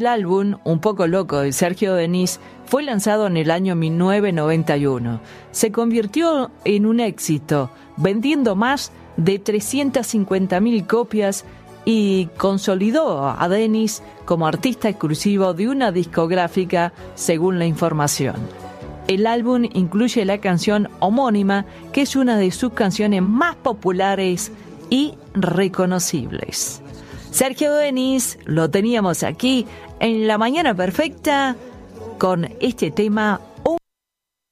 El álbum Un poco loco de Sergio Denis fue lanzado en el año 1991. Se convirtió en un éxito, vendiendo más de 350.000 copias y consolidó a Denis como artista exclusivo de una discográfica, según la información. El álbum incluye la canción homónima, que es una de sus canciones más populares y reconocibles. Sergio Denis lo teníamos aquí en La Mañana Perfecta con este tema